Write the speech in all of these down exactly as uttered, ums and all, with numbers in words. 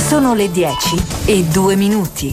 Sono le dieci e due minuti.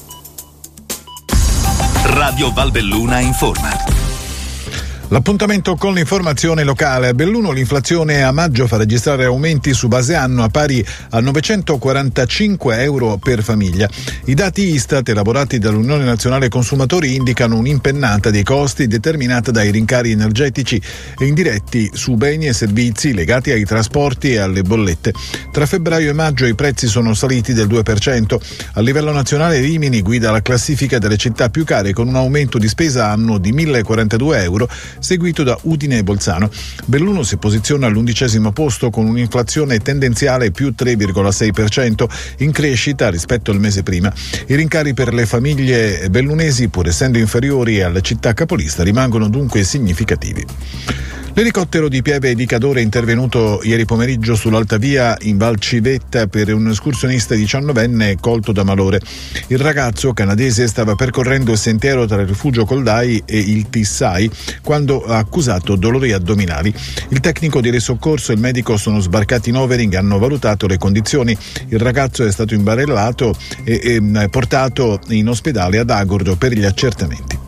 Radio Valbelluna informa. L'appuntamento con l'informazione locale. A Belluno l'inflazione a maggio fa registrare aumenti su base annua pari a novecentoquarantacinque euro per famiglia. I dati Istat elaborati dall'Unione Nazionale Consumatori indicano un'impennata dei costi determinata dai rincari energetici e indiretti su beni e servizi legati ai trasporti e alle bollette. Tra febbraio e maggio i prezzi sono saliti del due per cento. A livello nazionale Rimini guida la classifica delle città più care con un aumento di spesa annuo di millequarantadue euro, seguito da Udine e Bolzano. Belluno si posiziona all'undicesimo posto con un'inflazione tendenziale più tre virgola sei per cento, in crescita rispetto al mese prima. I rincari per le famiglie bellunesi, pur essendo inferiori alle città capolista, rimangono dunque significativi. L'elicottero di Pieve di Cadore è intervenuto ieri pomeriggio sull'Altavia in Val Civetta per un escursionista diciannovenne colto da malore. Il ragazzo canadese stava percorrendo il sentiero tra il rifugio Coldai e il Tissai quando ha accusato dolori addominali. Il tecnico di soccorso e il medico sono sbarcati in Overing, hanno valutato le condizioni. Il ragazzo è stato imbarellato e, e portato in ospedale ad Agordo per gli accertamenti.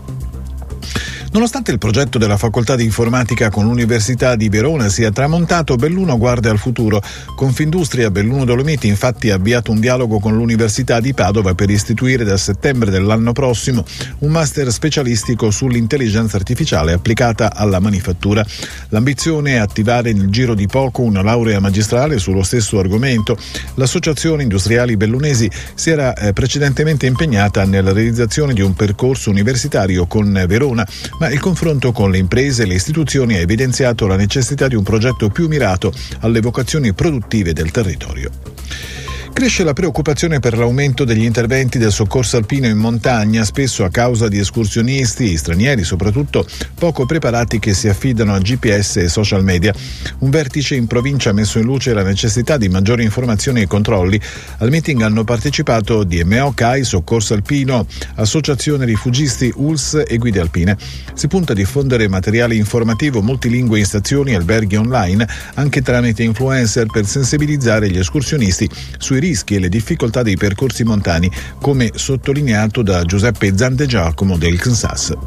Nonostante il progetto della facoltà di informatica con l'Università di Verona sia tramontato, Belluno guarda al futuro. Confindustria Belluno Dolomiti infatti ha avviato un dialogo con l'Università di Padova per istituire da settembre dell'anno prossimo un master specialistico sull'intelligenza artificiale applicata alla manifattura. L'ambizione è attivare nel giro di poco una laurea magistrale sullo stesso argomento. L'Associazione Industriali Bellunesi si era eh, precedentemente impegnata nella realizzazione di un percorso universitario con Verona, ma il confronto con le imprese e le istituzioni ha evidenziato la necessità di un progetto più mirato alle vocazioni produttive del territorio. Cresce la preoccupazione per l'aumento degli interventi del soccorso alpino in montagna, spesso a causa di escursionisti, stranieri soprattutto, poco preparati che si affidano a G P S e social media. Un vertice in provincia ha messo in luce la necessità di maggiori informazioni e controlli. Al meeting hanno partecipato D M O, C A I, Soccorso Alpino, Associazione Rifugisti, U L S e Guide Alpine. Si punta a diffondere materiale informativo multilingue in stazioni e alberghi online, anche tramite influencer, per sensibilizzare gli escursionisti sui rischi e le difficoltà dei percorsi montani, come sottolineato da Giuseppe Zandegiacomo del C N S A S.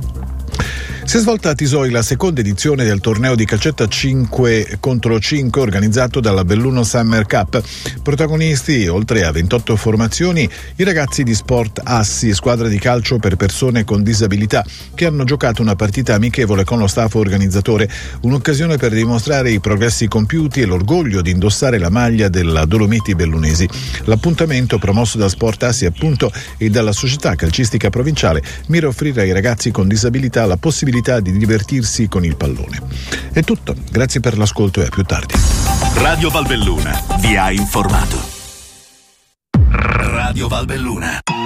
Si è svolta a Tisoi la seconda edizione del torneo di calcetto a cinque contro cinque organizzato dalla Belluno Summer Cup. Protagonisti, oltre a ventotto formazioni, i ragazzi di Sport Assi, squadra di calcio per persone con disabilità, che hanno giocato una partita amichevole con lo staff organizzatore, un'occasione per dimostrare i progressi compiuti e l'orgoglio di indossare la maglia della Dolomiti Bellunesi. L'appuntamento, promosso da Sport Assi appunto e dalla società calcistica provinciale, mira a offrire ai ragazzi con disabilità la possibilità di divertirsi con il pallone. È tutto, grazie per l'ascolto e a più tardi. Radio Valbelluna vi ha informato. Radio Valbelluna.